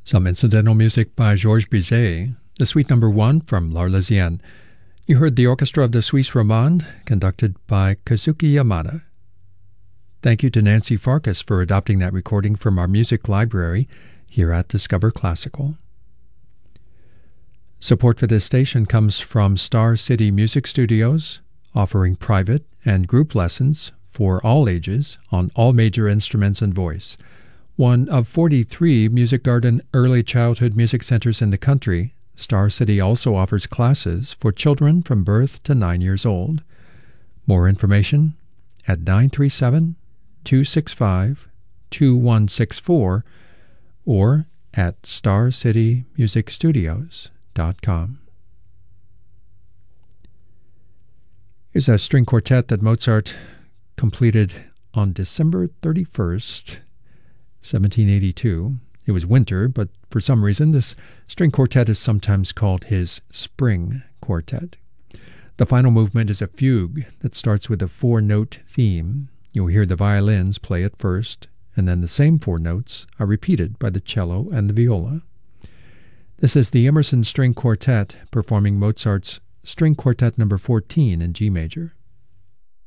Some incidental music by Georges Bizet, the Suite No. 1 from L'Arlésienne. You heard the Orchestra of the Suisse Romande, conducted by Kazuki Yamada. Thank you to Nancy Farkas for adopting that recording from our music library here at Discover Classical. Support for this station comes from Star City Music Studios, offering private and group lessons for all ages on all major instruments and voice. One of 43 Music Garden early childhood music centers in the country, Star City also offers classes for children from birth to 9 years old. More information at 937-265-2164 or at starcitymusicstudios.com. Here's a string quartet that Mozart completed on December 31st, 1782. It was winter, but for some reason this string quartet is sometimes called his Spring Quartet. The final movement is a fugue that starts with a 4-note theme. You'll hear the violins play it first, and then the same 4 notes are repeated by the cello and the viola. This is the Emerson String Quartet performing Mozart's String Quartet No. 14 in G major.